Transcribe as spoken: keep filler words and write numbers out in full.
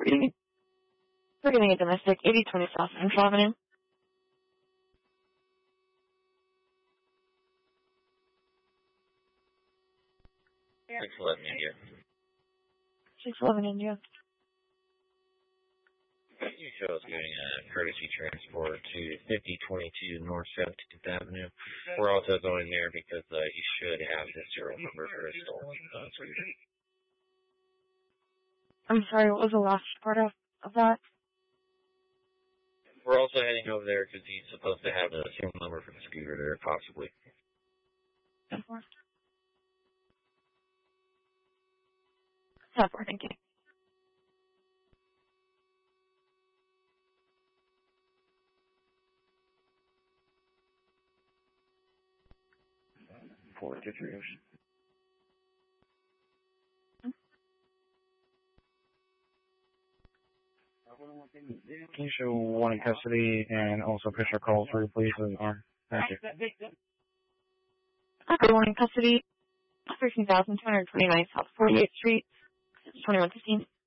getting, we're getting a domestic, eighty twenty South Central Avenue. six eleven India. six eleven India. You show us giving a courtesy transport to fifty twenty-two North seventeenth Avenue. We're also going there because uh, you should have the serial number for a stolen uh, scooter. I'm sorry, what was the last part of, of that? We're also heading over there because he's supposed to have the serial number for the scooter there, possibly. ten four. ten four, thank you. Four to three ocean. Can you show one in custody and also push our call through, please? Arm. Thank you. Okay, one in custody, thirteen thousand two hundred twenty-nine South forty-eighth Street, twenty-one fifteen.